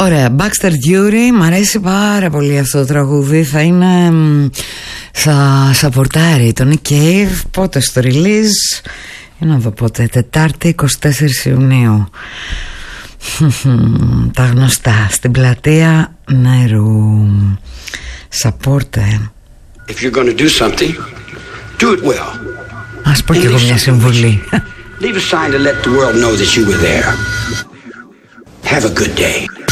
Ωραία, Baxter Dury, μ' αρέσει πάρα πολύ αυτό το τραγούδι. Θα είναι θα σαπορτάρει το Nick Cave. Πότε στο release? Για να δω πότε. Τετάρτη 24 Ιουνίου. Τα γνωστά στην πλατεία Νερού. Σαπόρτε. If you're going to do something, do it well. Ας πω κι εγώ μια συμβουλή. Leave a sign to let the world know that you were there. Have a good day.